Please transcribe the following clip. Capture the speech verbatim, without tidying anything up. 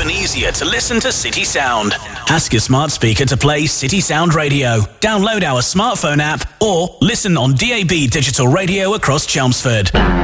and easier to listen to City Sound. Ask your smart speaker to play City Sound Radio. Download our smartphone app or listen on D A B digital radio across Chelmsford.